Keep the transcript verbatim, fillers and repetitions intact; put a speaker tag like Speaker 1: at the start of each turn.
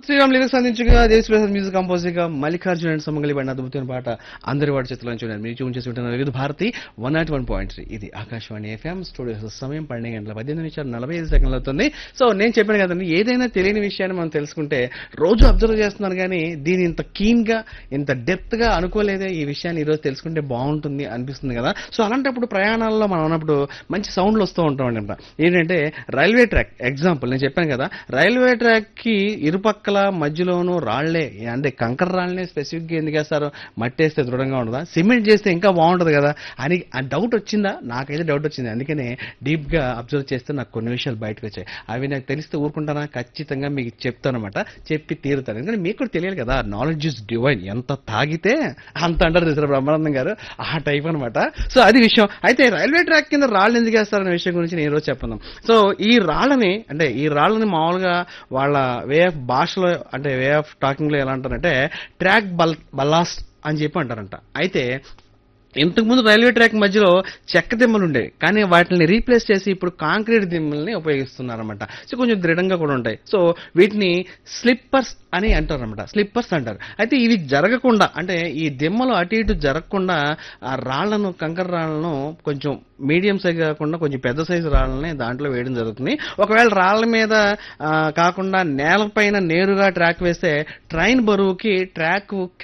Speaker 1: Sriram lyrics అందించగా దేశప్రసాద్ music composing గా Mallikarjuna and సుమంగళి పడిన అద్భుతమైన పాట అందరి వాడి చేతిలో చూడండి. మీరు ట్యూన్ చేసి ఉంటున్నారు వివిధ Bharati one not one point three. ఇది ఆకాశవాణి ఎఫ్ఎం స్టూడియో సమయం పన్నెండు గంటల పద్దెనిమిది నిమిషాలు నలభై ఐదు సెకండ్లు అవుతుంది. సో నేను చెప్పాను కదండి, ఏదైనా తెలియని విషయాన్ని మనం తెలుసుకుంటే రోజు అబ్జర్వ్ చేస్తున్నాను కానీ దీని ఇంత కీన్ గా ఇంత డెప్త్ గా అనుకోలేదే, ఈ విషయాన్ని ఈ రోజు తెలుసుకుంటే బాగుంటుంది అనిపిస్తుంది కదా. సో అలాంటప్పుడు ప్రయాణాల్లో మనం ఉన్నప్పుడు మంచి సౌండ్లు వస్తూ ఉంటాం అంట. ఏంటంటే రైల్వే ట్రాక్ ఎగ్జాంపుల్ నేను చెప్పాను కదా, రైల్వే ట్రాక్ కి ఇరుపక్కల మధ్యలోనూ రాళ్లే, అంటే కంకర రాళ్లే స్పెసిఫిక్ గా ఎందుకు వేస్తారు, మట్టి వేస్తే దృఢంగా ఉండదా, సిమెంట్ చేస్తే ఇంకా బాగుంటది కదా అని డౌట్ వచ్చిందా? నాకైతే డౌట్ వచ్చింది. అందుకనే డీప్ గా అబ్జర్వ్ చేస్తే నాకు కొన్ని విషయాలు బయటకు వచ్చాయి. అవి నాకు తెలిస్తే ఊరుకుంటానా? ఖచ్చితంగా మీకు చెప్తాను అనమాట, చెప్పి తీరుతాను. ఎందుకంటే మీకు కూడా తెలియాలి కదా, నాలెడ్జ్ ఇస్ డివైన్, ఎంత తాగితే అంత అంటారు చూసారు బ్రహ్మానందం గారు, ఆ టైప్ అనమాట. సో అది విషయం. అయితే రైల్వే ట్రాక్ కింద రాళ్ళు ఎందుకు వేస్తారనే విషయం గురించి నేను ఈరోజు చెప్పను. సో ఈ రాళ్ళని అంటే ఈ రాళ్ళని మామూలుగా వాళ్ళ వే ఆఫ్ భాషలో అంటే వే ఆఫ్ టాకింగ్ లో ఎలా అంటారంటే ట్రాక్ బల్ బల్లాస్ అని చెప్పి అంటారంట. అయితే ఇంతకుముందు రైల్వే ట్రాక్ మధ్యలో చెక్క దిమ్మలు ఉండేవి, కానీ వాటిని రీప్లేస్ చేసి ఇప్పుడు కాంక్రీట్ దిమ్మల్ని ఉపయోగిస్తున్నారన్నమాట. సో కొంచెం దృఢంగా కూడా ఉంటాయి. సో వీటిని స్లిప్పర్స్ అని అంటారు అనమాట, స్లిప్పర్స్ అంటారు. అయితే ఇవి జరగకుండా అంటే ఈ దిమ్మలు అటు ఇటు జరగకుండా ఆ రాళ్లను కంకర రాళ్లను కొంచెం మీడియం సైజ్ కాకుండా కొంచెం పెద్ద సైజు రాళ్ళని దాంట్లో వేయడం జరుగుతుంది. ఒకవేళ రాళ్ల మీద కాకుండా నేలపైన నేరుగా ట్రాక్ వేస్తే ట్రైన్ బరువుకి ట్రాక్